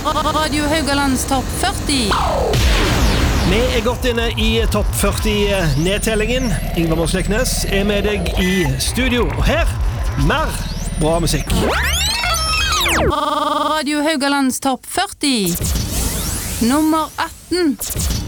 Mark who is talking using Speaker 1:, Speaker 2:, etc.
Speaker 1: Radio Haugalands topp 40.
Speaker 2: Vi godt inne i topp 40-nedtellingen. Ingvar Mosleknes med deg i studio. Og her, mer bra musikk.
Speaker 1: Radio Haugalands topp 40. Nummer 18.